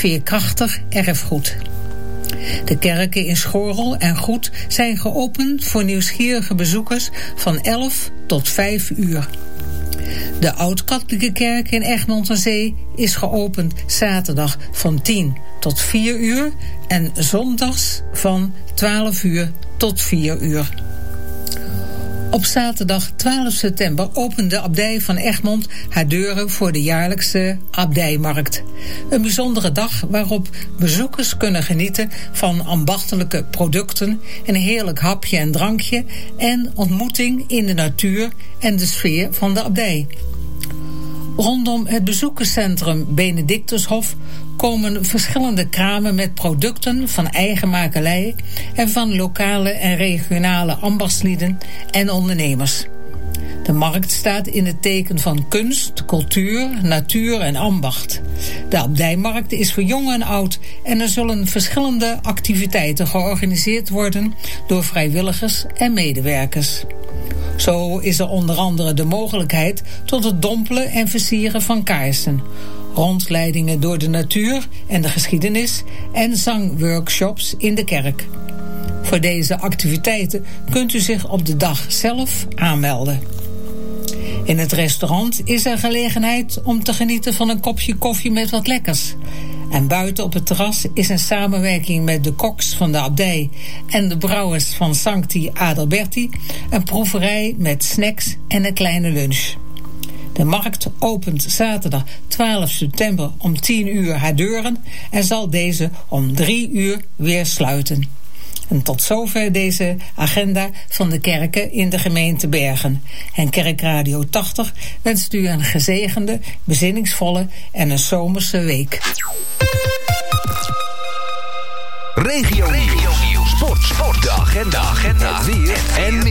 veerkrachtig erfgoed. De kerken in Schorrel en Goed zijn geopend voor nieuwsgierige bezoekers van 11 tot 5 uur. De Oud-Katholieke Kerk in Egmond aan Zee is geopend zaterdag van 10 tot 4 uur en zondags van 12 uur tot 4 uur. Op zaterdag 12 september opent de abdij van Egmond haar deuren voor de jaarlijkse abdijmarkt. Een bijzondere dag waarop bezoekers kunnen genieten van ambachtelijke producten, een heerlijk hapje en drankje en ontmoeting in de natuur en de sfeer van de abdij. Rondom het bezoekerscentrum Benedictushof komen verschillende kramen met producten van eigen makelij en van lokale en regionale ambachtslieden en ondernemers. De markt staat in het teken van kunst, cultuur, natuur en ambacht. De abdijmarkt is voor jong en oud en er zullen verschillende activiteiten georganiseerd worden door vrijwilligers en medewerkers. Zo is er onder andere de mogelijkheid tot het dompelen en versieren van kaarsen, rondleidingen door de natuur en de geschiedenis en zangworkshops in de kerk. Voor deze activiteiten kunt u zich op de dag zelf aanmelden. In het restaurant is er gelegenheid om te genieten van een kopje koffie met wat lekkers. En buiten op het terras is een samenwerking met de koks van de abdij en de brouwers van Sancti Adalberti een proeverij met snacks en een kleine lunch. De markt opent zaterdag 12 september om 10 uur haar deuren en zal deze om 3 uur weer sluiten. En tot zover deze agenda van de kerken in de gemeente Bergen. En Kerkradio 80 wenst u een gezegende, bezinningsvolle en een zomerse week. Regio Nieuws. Sport. De agenda. Het weer en meer.